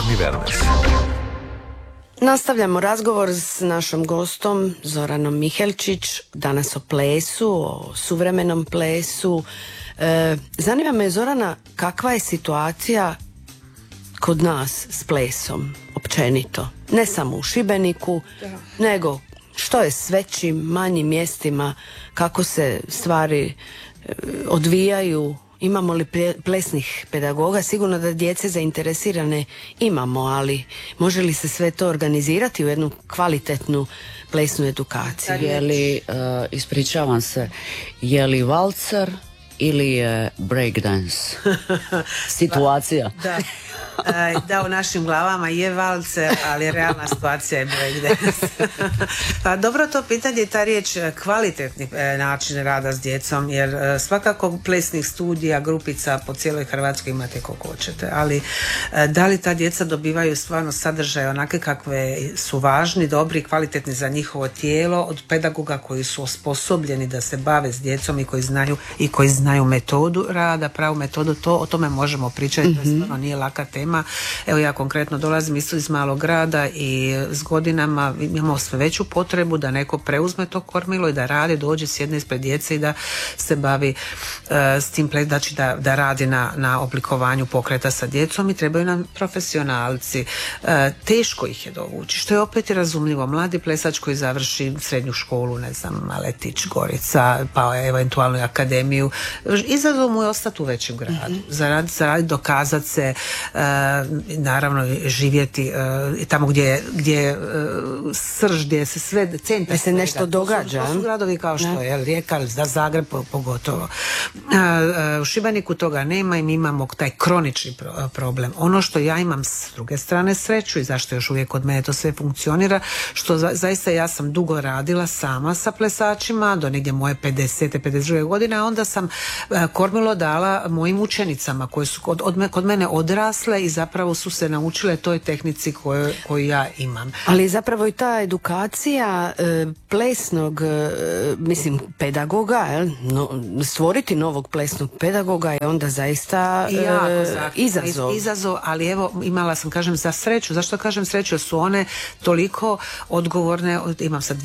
Vernes. Nastavljamo razgovor s našom gostom Zoranom Mihelčić, danas o plesu, o suvremenom plesu. Zanima me, Zorana, kakva je situacija kod nas s plesom, općenito? Ne samo u Šibeniku, nego što je s većim, manjim mjestima, kako se stvari odvijaju. Imamo li plesnih pedagoga? Sigurno da djece zainteresirane imamo, ali može li se sve to organizirati u jednu kvalitetnu plesnu edukaciju? Je li, ispričavam se, je li valcer ili je breakdance situacija? Da, u našim glavama je valcer, ali realna situacija je breakdance. Pa dobro, to pitanje je ta riječ kvalitetni način rada s djecom, jer svakako plesnih studija, grupica po cijeloj Hrvatskoj imate koliko hoćete, ali da li ta djeca dobivaju stvarno sadržaje onake kakve su važni, dobri, kvalitetni za njihovo tijelo od pedagoga koji su osposobljeni da se bave s djecom i koji znaju metodu rada, pravu metodu, o tome možemo pričati, to stvarno nije laka tema. Evo, ja konkretno dolazim isto iz malog grada i s godinama imamo sve veću potrebu da neko preuzme to kormilo i da radi, dođe, sjedne ispred djece i da se bavi s tim, znači da radi na oblikovanju pokreta sa djecom, i trebaju nam profesionalci. Teško ih je dovući, što je opet i razumljivo. Mladi plesač koji završi srednju školu, ne znam, Maletić, Gorica, pa eventualno i akademiju, izazov mu je ostati u većem gradu, zaraditi, dokazati se, naravno živjeti tamo gdje je srž, gdje se sve centar, da se nešto događa. To su gradovi kao što je Rijeka, Zagreb pogotovo. U Šibeniku toga nema i mi imamo taj kronični problem. Ono što ja imam s druge strane sreću i zašto još uvijek kod mene to sve funkcionira, što zaista ja sam dugo radila sama sa plesačima do negdje moje 50. 52. godine, a onda sam kormilo dala mojim učenicama koje su kod mene odrasle i zapravo su se naučile toj tehnici koju ja imam. Ali zapravo i ta edukacija plesnog, pedagoga, stvoriti novog plesnog pedagoga je onda zaista izazov. Ali evo, imala sam, kažem, za sreću. Zašto kažem sreću? Jer su one toliko odgovorne. Imam sad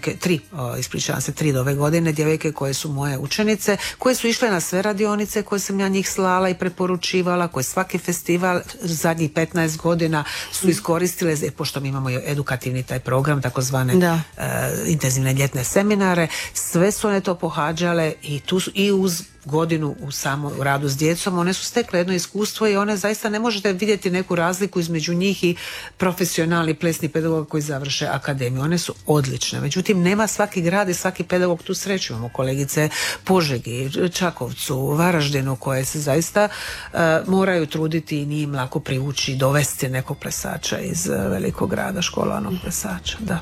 tri do ove godine djevojke koje su moje učenice, koje su išle na sve radionice koje sam ja njih slala i preporučivala, koje svaki festival zadnjih 15 godina su iskoristile, pošto mi imamo edukativni taj program, takozvane intenzivne ljetne seminare, sve su one to pohađale i tu su, i uz godinu u samom radu s djecom, one su stekle jedno iskustvo i one zaista ne možete vidjeti neku razliku između njih i profesionalni plesni pedagoga koji završe akademiju. One su odlične. Međutim, nema svaki grad i svaki pedagog tu sreću. Imamo kolegice Požegi, Čakovcu, Varaždinu, koje se zaista moraju truditi i nije im lako privući, dovesti nekog plesača iz velikog grada, školovanog plesača. Da.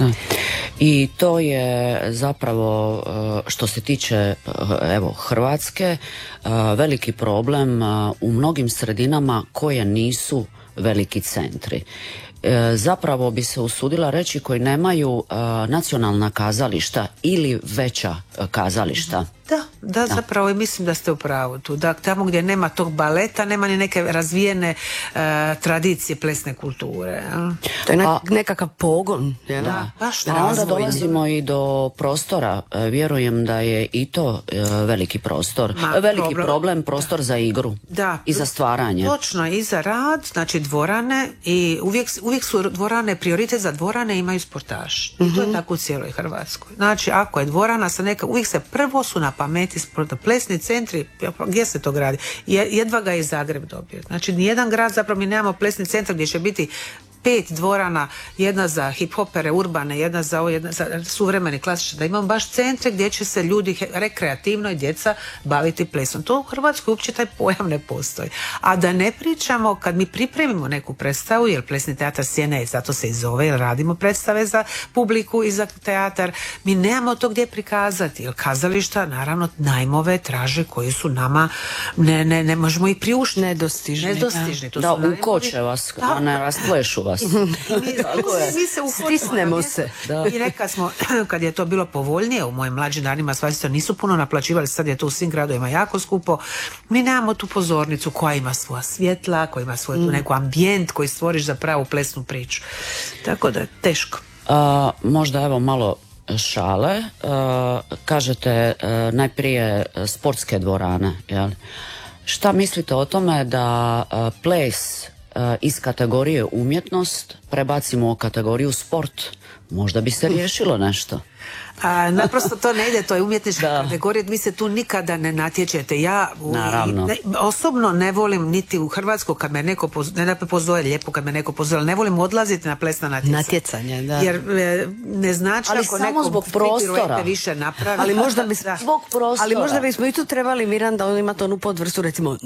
I to je zapravo, što se tiče Hrvatske, veliki problem u mnogim sredinama koje nisu veliki centri. Zapravo bi se usudila reći koji nemaju nacionalna kazališta ili veća kazališta. Da, zapravo mislim da ste u pravu tu. Da, tamo gdje nema tog baleta, nema ni neke razvijene tradicije plesne kulture. To je nekakav pogon. Da, a onda dolazimo i do prostora. Vjerujem da je i to veliki prostor. Veliki problem, prostor za igru i za stvaranje. Točno, i za rad, znači dvorane, i uvijek su dvorane, prioritet za dvorane imaju sportaši. I to je tako u cijeloj Hrvatskoj. Znači, ako je dvorana sa uvijek se prvo su na pameti plesni centri, gdje se to gradi? Jedva ga je Zagreb dobio. Znači, nijedan grad, zapravo mi nemamo plesni centar gdje će biti 5 dvorana, jedna za hip-hopere, urbane, jedna za suvremeni klasične, da imamo baš centre gdje će se ljudi rekreativno i djeca baviti plesom. To u Hrvatskoj uopće taj pojam ne postoji. A da ne pričamo, kad mi pripremimo neku predstavu, jer plesni teatar Sjene, zato se i zove, jer radimo predstave za publiku i za teatar, mi nemamo to gdje prikazati, jer kazališta naravno najmove traže koji su nama ne možemo ih priuštiti. Nedostižni. Da, ukoče vas, a ne rasplešu vas. vas. Mi se stisnemo se. I nekad smo, kad je to bilo povoljnije u mojim mlađim danima, svašta nisu puno naplaćivali, sad je to u svim gradovima jako skupo. Mi nemamo tu pozornicu koja ima svoja svjetla, koja ima svoj tu neku ambijent koji stvoriš za pravu plesnu priču. Tako da je teško. Možda evo malo šale. Kažete najprije sportske dvorane, jel? Šta mislite o tome da ples iz kategorije umjetnost prebacimo u kategoriju sport? Možda bi se riješilo nešto. Naprosto to ne ide, to je umjetnička kategorija, vi se tu nikada ne natječete. Ja osobno ne volim niti u Hrvatsku kad me neko pozove, lijepo kad me neko pozove, ne volim odlaziti na plesna natjecanja. Da. Jer ne znači ali ako samo neko zbog prostora više napravi. Ali možda zbog prostora. Ali možda bismo i tu trebali, Miranda, on ima onu podvrstu, recimo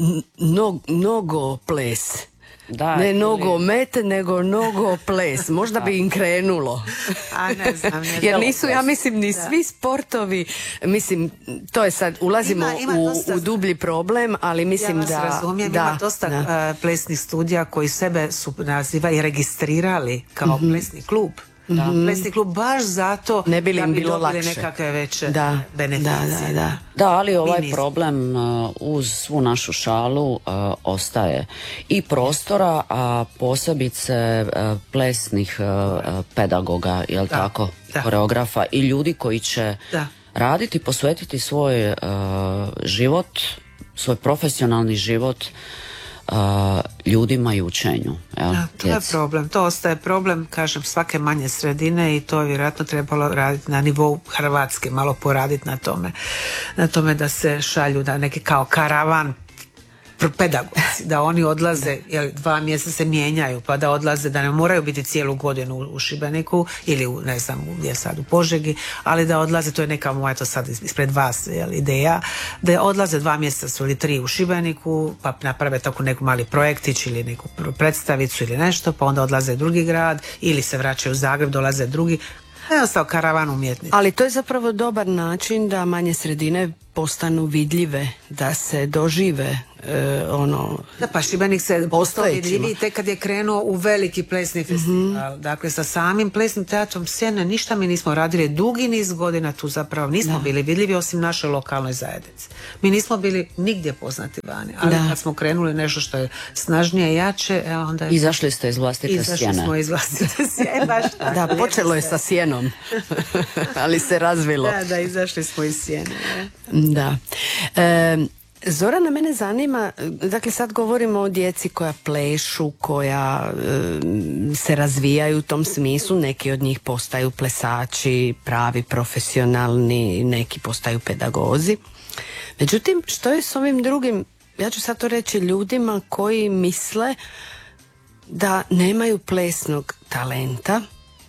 nogo ples. Da, ne nogomet, nego nogoples. Možda bi im krenulo. Ne znam. Jer nisu, ja mislim, ni svi sportovi, mislim, to je sad, ulazimo u dublji problem, ali mislim da... Ja vas razumijem, ima dosta plesnih studija koji sebe su nazivali i registrirali kao plesni klub. Plesni klub baš zato ne bi im bilo dobili lakše nekakve veće beneficije. Da, ali ovaj problem uz svu našu šalu ostaje i prostora, a posebice plesnih pedagoga, jel tako, koreografa i ljudi koji će raditi, posvetiti svoj život, svoj profesionalni život ljudima i učenju. To je problem, to ostaje problem, kažem, svake manje sredine i to je vjerojatno trebalo raditi na nivou Hrvatske, malo poraditi na tome da se šalju da neki kao karavan pedagozi, da oni odlaze, 2 mjeseca se mijenjaju, pa da odlaze, da ne moraju biti cijelu godinu u Šibeniku ili ne znam gdje sad u Požegi, ali da odlaze, to je neka moja to sad ispred vas ideja, da odlaze 2 mjeseca ili 3 u Šibeniku, pa naprave tako neku mali projektić ili neku predstavicu ili nešto, pa onda odlaze u drugi grad ili se vraćaju u Zagreb, dolaze drugi. Ostao karavan umjetnika. Ali to je zapravo dobar način da manje sredine postanu vidljive, da se dožive Da, pa Šibenik se postao vidljiviji tek kad je krenuo u veliki plesni festival. Dakle, sa samim plesnim teatrom Sjene ništa mi nismo radili dugi niz godina tu zapravo. Nismo bili vidljivi osim našoj lokalnoj zajednici. Mi nismo bili nigdje poznati vani. Ali kad smo krenuli nešto što je snažnije i jače, onda je... Izašli ste iz vlastite sjene. Izašli smo iz vlastite sjene, baš tako. Da, počelo je sa sjenom, ali se razvilo. Da, izašli smo iz sjene. Da. Zorana, mene zanima, dakle sad govorimo o djeci koja plešu, koja se razvijaju u tom smislu, neki od njih postaju plesači, pravi profesionalni, neki postaju pedagozi. Međutim, što je s ovim drugim, ja ću sad to reći, ljudima koji misle da nemaju plesnog talenta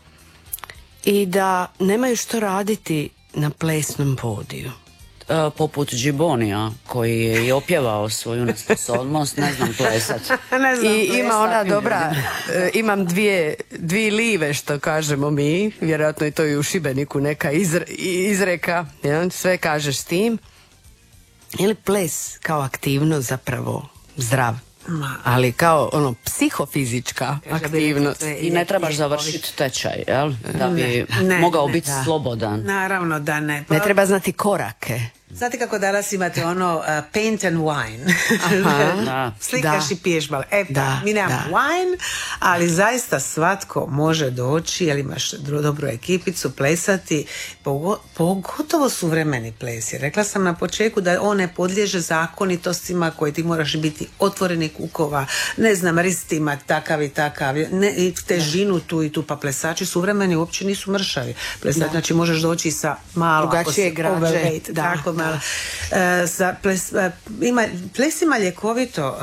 i da nemaju što raditi na plesnom podiju? Poput Džibonija koji je i opjevao svoju nesposobnost, ne znam plesat. I ima ona dobra, imam dvije live, što kažemo mi, vjerojatno je to i u Šibeniku neka izreka, sve kažeš s tim. Je li ples kao aktivnost zapravo zdrav? Ali kao psihofizička aktivnost. I ne trebaš završiti tečaj, jel? Da bi mogao biti slobodan. Naravno da ne. Ne treba znati korake. Znate kako danas imate paint and wine. Slikaš i piješ malo. Mi nemamo wine, ali zaista svatko može doći, jer imaš dobru ekipicu, plesati, pogotovo suvremeni ples. Rekla sam na početku da on ne podliježe zakonitostima koje ti moraš biti otvorenih kukova, ne znam, ristima takav i takav, i težinu tu i tu, pa plesači suvremeni uopće nisu mršavi. Plesači, znači možeš doći sa malo, drugačije građe. Tako malo. Ples ima ljekovito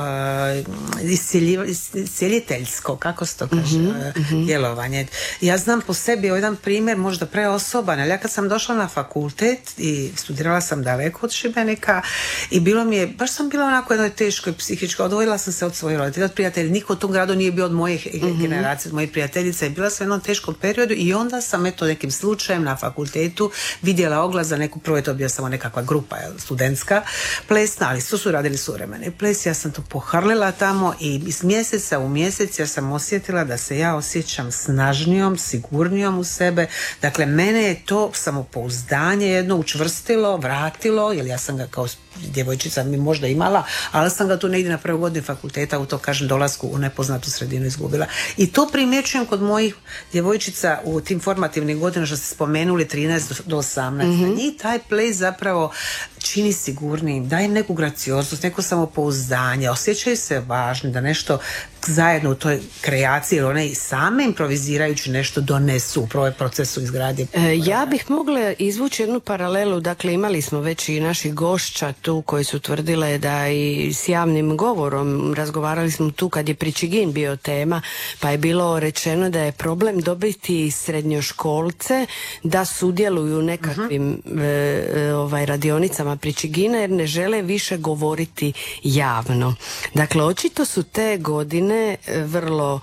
iscijeliteljsko, kako se to kaže, djelovanje. Ja znam po sebi jedan primjer, možda preosoban, ali ja kad sam došla na fakultet i studirala sam daleko od Šibenika i bilo mi je, baš sam bila onako jednoj teškoj psihičkoj, odvojila sam se od svojih roditelja, od prijatelja, niko u tom gradu nije bio od mojih generacija, od mojih prijateljica i bila sam u jednom teškom periodu i onda sam nekim slučajem na fakultetu vidjela oglas za neku, prvo je to bio samo nekakva grupa studentska plesna, ali su radili suvremeni ples. Ja sam to pohrlila tamo i iz mjeseca u mjesec ja sam osjetila da se ja osjećam snažnijom, sigurnijom u sebe. Dakle, mene je to samopouzdanje jedno učvrstilo, vratilo, jer ja sam ga kao djevojčica mi možda imala, ali sam ga tu negdje na prvoj godini fakulteta u to, kažem, dolasku u nepoznatu sredinu izgubila. I to primjećujem kod mojih djevojčica u tim formativnim godinama što ste spomenuli 13 do 18. Njih taj ples zapravo čini sigurnijim, daje im neku gracioznost, neko samopouzdanje, osjećaju se važni da nešto zajedno u toj kreaciji, jer one i same improvizirajući nešto donesu u procesu izgradnje. Ja bih mogla izvući jednu paralelu, dakle imali smo već i naših gošća tu koji su tvrdile da i s javnim govorom, razgovarali smo tu kad je Pričigin bio tema, pa je bilo rečeno da je problem dobiti srednjoškolce da sudjeluju u nekakvim radionicama Pričigina jer ne žele više govoriti javno. Dakle, očito su te godine vrlo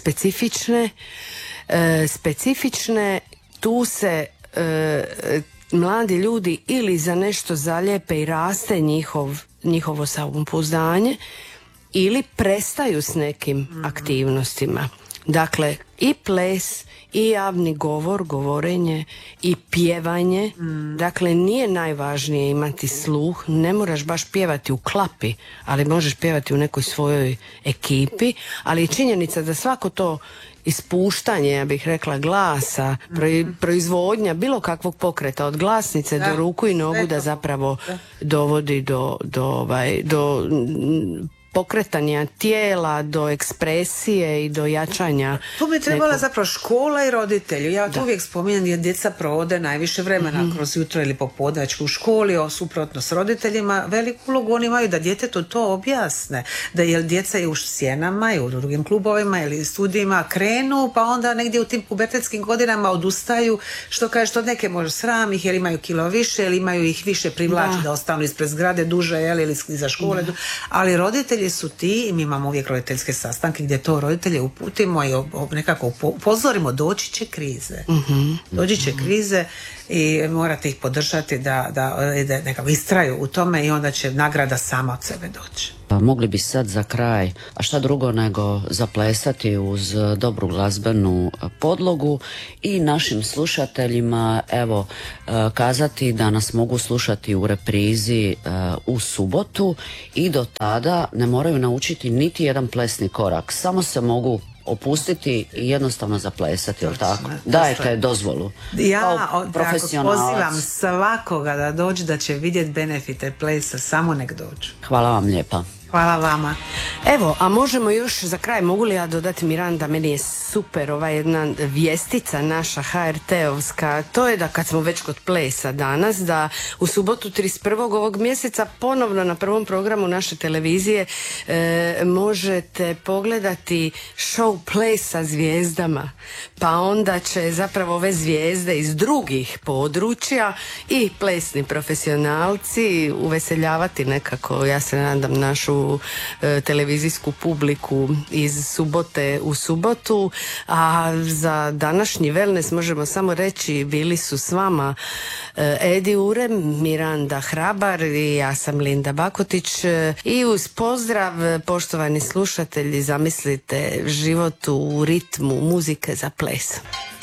specifične, tu se mladi ljudi ili za nešto zalijepe i raste njihovo samopouzdanje ili prestaju s nekim aktivnostima. Dakle, i ples, i javni govor, govorenje, i pjevanje. Dakle, nije najvažnije imati sluh, ne moraš baš pjevati u klapi, ali možeš pjevati u nekoj svojoj ekipi, ali je činjenica da svako to ispuštanje, ja bih rekla, glasa, proizvodnja bilo kakvog pokreta od glasnice do ruku i nogu da zapravo dovodi do pokretanja tijela, do ekspresije i do jačanja. Tu bi trebala zapravo škola i roditelji. Ja to uvijek spominjem jer djeca provode najviše vremena kroz jutro ili popodne već u školi, suprotno s roditeljima. Veliku ulogu oni imaju da djetetu to objasne. Da jer djeca i u sjenama i u drugim klubovima ili studijima krenu, pa onda negdje u tim pubertetskim godinama odustaju, što kaže, što neke može sram ih jer imaju kilo više ili imaju ih više privlači da ostanu ispred zgrade duže ili iza škole. Ali roditelji su ti, i mi imamo uvijek roditeljske sastanke gdje to roditelje uputimo i nekako upozorimo, doći će krize. Doći će krize i morate ih podržati da nekako istraju u tome i onda će nagrada sama od sebe doći. Pa mogli bi sad za kraj, a šta drugo nego zaplesati uz dobru glazbenu podlogu i našim slušateljima evo kazati da nas mogu slušati u reprizi u subotu i do tada ne moraju naučiti niti jedan plesni korak, samo se mogu opustiti i jednostavno zaplesati, jel tako? Dajte dozvolu. Ja pozivam svakoga da dođe, da će vidjeti benefite plesa, samo nek dođu. Hvala vam lijepa. Hvala vama. Evo, a možemo još za kraj, mogu li ja dodati, Miranda, meni je super ova jedna vijestica naša HRT-ovska, to je da kad smo već kod plesa danas, da u subotu 31. ovog mjeseca ponovno na prvom programu naše televizije možete pogledati show Ples sa zvijezdama, pa onda će zapravo ove zvijezde iz drugih područja i plesni profesionalci uveseljavati nekako, ja se nadam, našu televizijsku publiku iz subote u subotu. A za današnji wellness možemo samo reći, bili su s vama Edi Urem, Miranda Hrabar i ja sam Linda Bakotić. I uz pozdrav, poštovani slušatelji, zamislite život u ritmu muzike za ples.